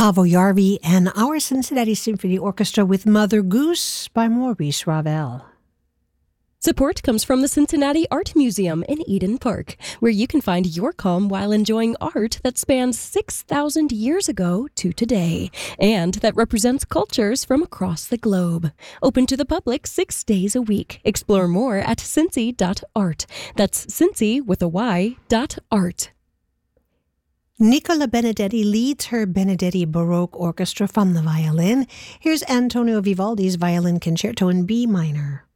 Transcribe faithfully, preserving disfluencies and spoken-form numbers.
Paavo Järvi and our Cincinnati Symphony Orchestra with Mother Goose by Maurice Ravel. Support comes from the Cincinnati Art Museum in Eden Park, where you can find your calm while enjoying art that spans six thousand years ago to today, and that represents cultures from across the globe. Open to the public six days a week. Explore more at cincy dot art. That's Cincy with a Y dot art. Nicola Benedetti leads her Benedetti Baroque Orchestra from the violin. Here's Antonio Vivaldi's Violin Concerto in B minor.